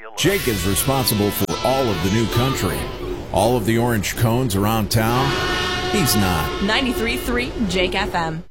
Jake is responsible for all of the new country. All of the orange cones around town, he's not. 93.3 Jake FM.